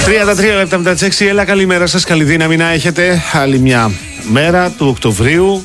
33 λεπτά μετά τις 6. Έλα, καλημέρα σας, καλή δύναμη να έχετε. Άλλη μια μέρα του Οκτωβρίου,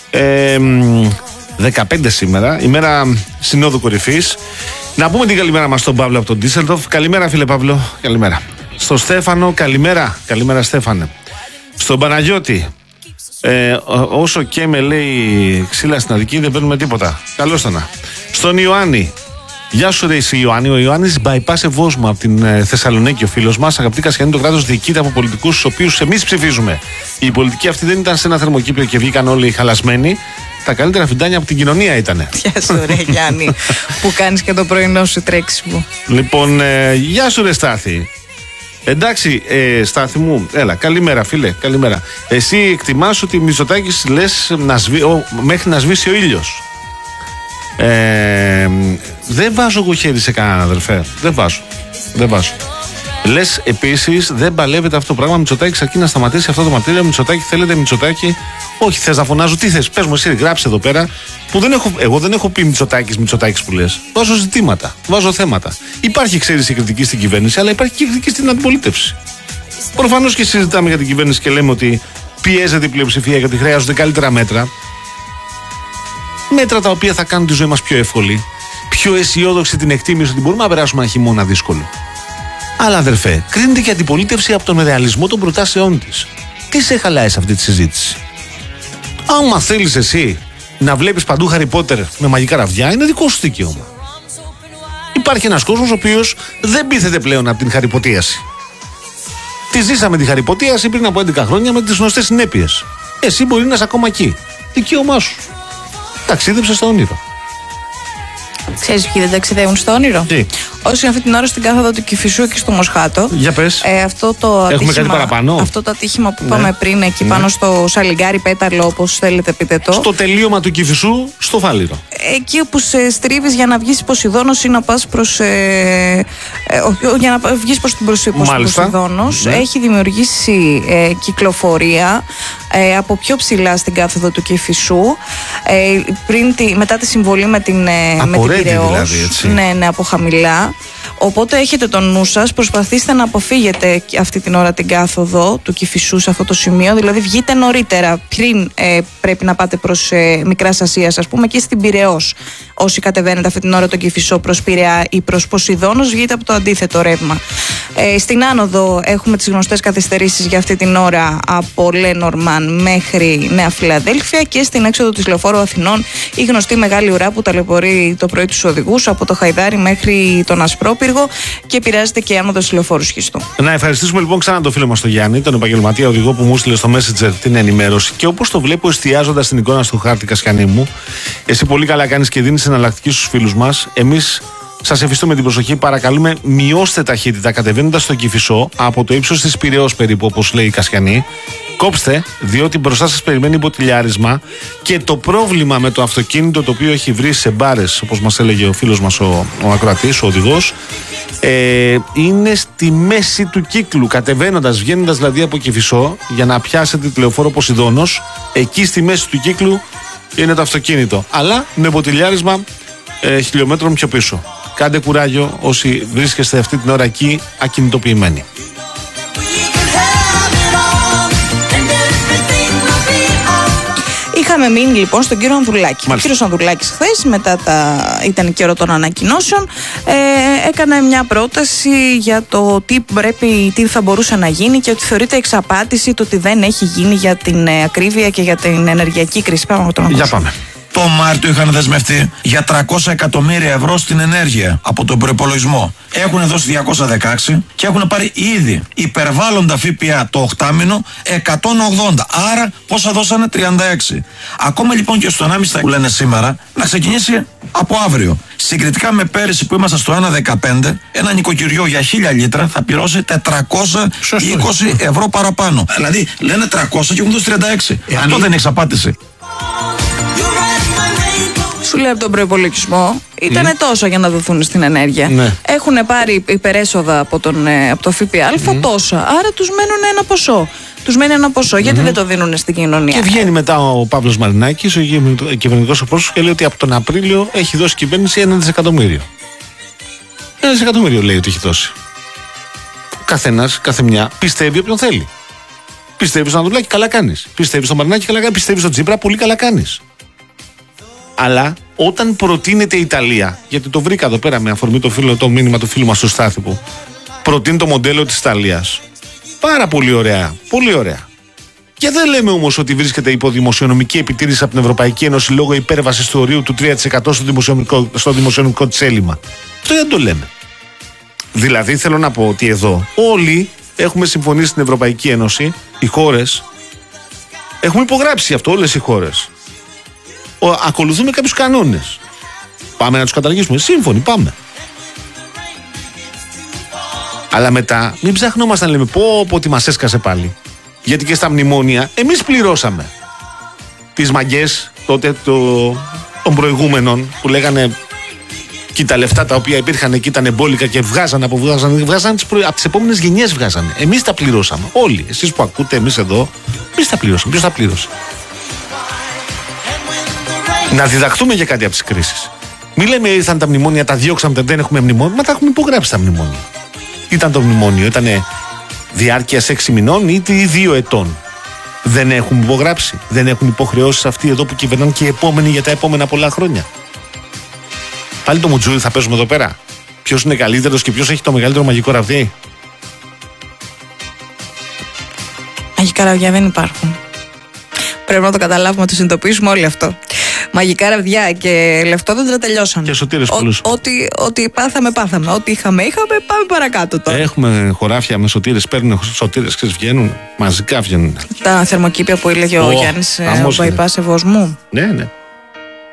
15 σήμερα, ημέρα Συνόδου Κορυφής. Να πούμε την καλημέρα μας στον Παύλο από τον Ντίσσελντορφ. Καλημέρα, φίλε Παύλο, καλημέρα. Στον Στέφανο, καλημέρα, καλημέρα Στέφανε. Στον Παναγιώτη, όσο και με λέει ξύλα στην Αττική δεν παίρνουμε τίποτα. Καλώς το να. Στον Ιωάννη, γεια σου ρε εσύ Ιωάννη. Ο Ιωάννης bypass Βόσμου από την Θεσσαλονίκη, ο φίλος μας. Αγαπητοί Κασιανοί, το κράτος διοικείται από πολιτικούς τους οποίους εμείς ψηφίζουμε. Η πολιτική αυτή δεν ήταν σε ένα θερμοκήπιο και βγήκαν όλοι χαλασμένοι. Τα καλύτερα φιντάνια από την κοινωνία ήτανε. Γεια σου ρε Γιάννη, που κάνεις και το πρωινό σου τρέξιμο. Λοιπόν, γεια σου ρε Στάθη. Εντάξει, Στάθη μου, έλα, καλημέρα φίλε, καλημέρα. Εσύ εκτιμάς ότι Μητσοτάκης λες μέχρι να σβήσει ο ήλιος. Δεν βάζω εγώ χέρι σε κανέναν, αδερφέ. Δεν βάζω. Λες επίσης, δεν παλεύεται αυτό το πράγμα. Μητσοτάκης αρκεί να σταματήσει αυτό το μαρτύριο. Μητσοτάκη, θέλετε Μητσοτάκη. Όχι, θες να φωνάζω, τι θες, πες μου εσύ, γράψε εδώ πέρα. Που εγώ δεν έχω πει Μητσοτάκης που λες. Βάζω ζητήματα, βάζω θέματα. Υπάρχει, ξέρεις, η κριτική στην κυβέρνηση, αλλά υπάρχει και η κριτική στην αντιπολίτευση. Προφανώς και συζητάμε για την κυβέρνηση και λέμε ότι πιέζεται η πλειοψηφία γιατί χρειάζονται καλύτερα μέτρα. Μέτρα τα οποία θα κάνουν τη ζωή μας πιο εύκολη, πιο αισιόδοξη την εκτίμηση ότι μπορούμε να περάσουμε ένα χειμώνα δύσκολο. Αλλά αδερφέ, κρίνεται και η αντιπολίτευση από τον ρεαλισμό των προτάσεών της. Τι σε χαλάει σε αυτή τη συζήτηση? Άμα θέλεις εσύ να βλέπεις παντού Χάρι Πότερ με μαγικά ραβδιά, είναι δικό σου δικαίωμα. Υπάρχει ένας κόσμος ο οποίος δεν πείθεται πλέον από την χαριποτίαση. Τη ζήσαμε τη χαριποτίαση πριν από 11 χρόνια με τις γνωστές συνέπειες. Εσύ μπορεί να είσαι ακόμα εκεί. Δικαίωμά σου. Ταξίδεψε στο όνειρο. Ξέρεις ποιοι δεν ταξιδεύουν στο όνειρο? Τι? Όσοι αυτή την ώρα στην κάθοδο του Κηφισού και στο Μοσχάτο. Για πες. Έχουμε κάτι παραπάνω. Αυτό το ατύχημα που είπαμε πριν, εκεί πάνω στο Σαλιγκάρι Πέταλο, όπως θέλετε πείτε το. Στο τελείωμα του Κηφισού, στο Φάληρο. Εκεί όπου σε στρίβεις για να βγεις Ποσειδώνος ή να πας προς. Για να βγεις προς την Ποσειδώνος, έχει δημιουργήσει κυκλοφορία από πιο ψηλά στην κάθοδο του Κηφισού. Μετά τη συμβολή με την Πειραιώς. Δηλαδή, έτσι. Ναι, από χαμηλά. Οπότε έχετε τον νου σας, προσπαθήστε να αποφύγετε αυτή την ώρα την κάθοδο του Κηφισού σε αυτό το σημείο. Δηλαδή βγείτε νωρίτερα, πριν πρέπει να πάτε προς Μικράς Ασίας, ας πούμε, και στην Πειραιώς. Όσοι κατεβαίνετε αυτή την ώρα τον Κηφισό προς Πειραιά ή προς Ποσειδώνος, βγείτε από το αντίθετο ρεύμα. Στην άνοδο έχουμε τις γνωστές καθυστερήσεις για αυτή την ώρα από Λένормαν μέχρι Νέα Φιλαδέλφια, και στην έξοδο της Λεωφόρου Αθηνών η γνωστή μεγάλη ουρά που ταλαιπωρεί το πρωί τους οδηγούς από το Χαϊδάρι μέχρι τον Ασπρόπυργο και επηρεάζεται και η άνοδος της Λεωφόρου Σχιστού. Να ευχαριστήσουμε λοιπόν ξανά τον φίλο μας τον Γιάννη, τον επαγγελματία οδηγό που μου στείλε στο Messenger την ενημέρωση, και όπως το βλέπω εστιάζοντας την εικόνα στο χάρτη, Κασιανή μου, εσύ πολύ καλά κάνεις και δίνεις εναλλακτική στους φίλους μας. Εμείς σας ευχαριστούμε την προσοχή. Παρακαλούμε, μειώστε ταχύτητα κατεβαίνοντας στο Κηφισό από το ύψος της Πειραιώς περίπου, όπως λέει η Κασιανή. Κόψτε, διότι μπροστά σας περιμένει μποτιλιάρισμα, και το πρόβλημα με το αυτοκίνητο το οποίο έχει βρει σε μπάρες, όπως μας έλεγε ο φίλος μας ο ακροατής, ο οδηγός, είναι στη μέση του κύκλου. Κατεβαίνοντας, βγαίνοντας δηλαδή από Κηφισό για να πιάσετε τη Λεωφόρο Ποσειδώνος, εκεί στη μέση του κύκλου είναι το αυτοκίνητο. Αλλά με μποτιλιάρισμα χιλιόμετρων πιο πίσω. Κάντε κουράγιο όσοι βρίσκεστε αυτή την ώρα εκεί ακινητοποιημένοι. Είχαμε μείνει λοιπόν στον κύριο Ανδρουλάκη. Ο κύριος Ανδρουλάκης χθες, ήταν καιρό των ανακοινώσεων, έκανε μια πρόταση για το τι θα μπορούσε να γίνει, και ότι θεωρείται εξαπάτηση το ότι δεν έχει γίνει για την ακρίβεια και για την ενεργειακή κρίση. Για πάμε. Το Μάρτιο είχαν δεσμευτεί για 300 εκατομμύρια ευρώ στην ενέργεια από τον προϋπολογισμό. Έχουν δώσει 216 και έχουν πάρει ήδη υπερβάλλοντα ΦΠΑ το 8μηνο 180. Άρα πόσα δώσανε? 36. Ακόμα λοιπόν και στο 1,5 που λένε σήμερα να ξεκινήσει από αύριο. Συγκριτικά με πέρυσι που ήμασταν στο 1,15, ένα νοικοκυριό για 1000 λίτρα θα πληρώσει 420 ευρώ παραπάνω. Δηλαδή λένε 300 και έχουν δώσει 36. Αυτό δεν είναι εξαπάτηση? Σου λέει από τον προϋπολογισμό ήταν τόσα για να δοθούν στην ενέργεια. Ναι. Έχουν πάρει υπερέσοδα από το ΦΠΑ τόσα. Άρα τους μένουν ένα ποσό. Γιατί δεν το δίνουν στην κοινωνία? Και βγαίνει μετά ο Παύλος Μαρινάκης, ο κυβερνητικός εκπρόσωπος, και λέει ότι από τον Απρίλιο έχει δώσει η κυβέρνηση 1 δισεκατομμύριο. 1 δισεκατομμύριο λέει ότι έχει δώσει. καθένας, καθεμιά πιστεύει όποιον θέλει. Πιστεύει στον Ανδρουλάκη, καλά κάνεις. Πιστεύει στον Μαρινάκη, καλά κάνεις. Πιστεύει στον Τσίπρα, πολύ καλά κάνεις. Αλλά όταν προτείνεται η Ιταλία, γιατί το βρήκα εδώ πέρα με αφορμή το μήνυμα του φίλου μας στο Στάθη που προτείνει το μοντέλο της Ιταλίας. Πάρα πολύ ωραία. Πολύ ωραία. Και δεν λέμε όμως ότι βρίσκεται υπό δημοσιονομική επιτήρηση από την Ευρωπαϊκή Ένωση λόγω υπέρβασης του ορίου του 3% στο δημοσιονομικό της έλλειμμα. Αυτό δεν το λέμε. Δηλαδή θέλω να πω ότι εδώ όλοι έχουμε συμφωνήσει στην Ευρωπαϊκή Ένωση, οι χώρες, έχουμε υπογράψει αυτό όλες οι χώρες. Ακολουθούμε κάποιους κανόνες. Πάμε να τους καταργήσουμε. Σύμφωνοι, πάμε. Αλλά μετά μην ψαχνόμαστε να λέμε πω τι μας έσκασε πάλι. Γιατί και στα μνημόνια εμείς πληρώσαμε τις μαγκές τότε των προηγούμενων που λέγανε και τα λεφτά τα οποία υπήρχαν εκεί ήταν εμπόλικα και βγάζανε από τις επόμενες γενιές βγάζανε. Εμείς τα πληρώσαμε. Όλοι. Εσείς που ακούτε, εμείς εδώ, εμείς τα πληρώσαμε. Ποιος τα πλήρωσε? Να διδαχτούμε για κάτι από τις κρίσεις. Μην λέμε ήρθαν τα μνημόνια, τα διώξαμε, δεν έχουμε μνημόνια. Μα τα έχουμε υπογράψει τα μνημόνια. Ήταν το μνημόνιο, ήταν διάρκειας 6 μηνών ή 2 ετών. Δεν έχουν υπογράψει. Δεν έχουν υποχρεώσεις αυτοί εδώ που κυβερνάνε και οι επόμενοι για τα επόμενα πολλά χρόνια. Πάλι το μουτζούρι θα παίζουμε εδώ πέρα. Ποιος είναι καλύτερος και ποιος έχει το μεγαλύτερο μαγικό ραβδί? Μαγικά ραβδιά δεν υπάρχουν. Πρέπει να το καταλάβουμε, να το συνειδητοποιήσουμε όλοι αυτό. Μαγικά ραβδιά και λεφτόδεντρα τελειώσαν. Και σωτήρες πολλούς. Ό,τι πάθαμε. Ό,τι είχαμε. Πάμε παρακάτω τώρα. Έχουμε χωράφια με σωτήρες. Παίρνουν σωτήρες και βγαίνουν. Μαζικά βγαίνουν. Τα θερμοκήπια που έλεγε ο Γιάννης Μπαϊπάς Σεβοσμού. Ναι.